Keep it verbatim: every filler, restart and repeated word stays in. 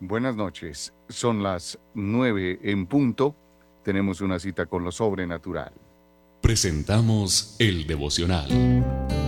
Buenas noches. Son las nueve en punto. Tenemos una cita con lo sobrenatural. Presentamos el devocional.